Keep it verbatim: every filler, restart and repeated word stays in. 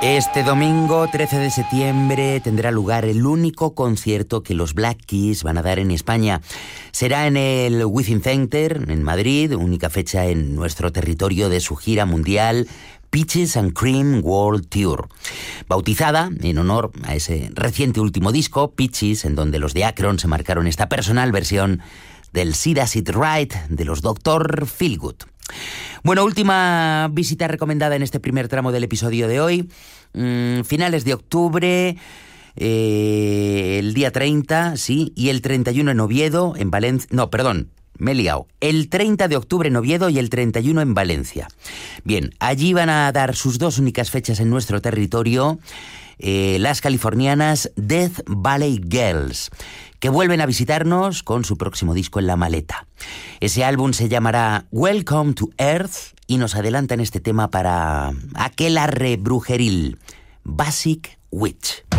Este domingo, trece de septiembre, tendrá lugar el único concierto que los Black Keys van a dar en España. Será en el Within Center, en Madrid, única fecha en nuestro territorio de su gira mundial Peaches and Cream World Tour. Bautizada en honor a ese reciente último disco, Peaches, en donde los de Akron se marcaron esta personal versión del Sid Does It Right de los doctor Feelgood. Bueno, última visita recomendada en este primer tramo del episodio de hoy. Mm, finales de octubre, eh, el día treinta, sí, y el treinta y uno en Oviedo, en Valencia. No, perdón, me he liado. El treinta de octubre en Oviedo y el treinta y uno en Valencia. Bien, allí van a dar sus dos únicas fechas en nuestro territorio, eh, las californianas Death Valley Girls, que vuelven a visitarnos con su próximo disco en la maleta. Ese álbum se llamará Welcome to Earth y nos adelantan este tema para aquel arre brujeril, Basic Witch.